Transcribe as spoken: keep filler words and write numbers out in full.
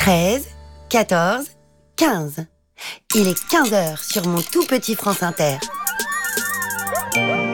treize, quatorze, quinze. Il est quinze heures sur mon tout petit France Inter.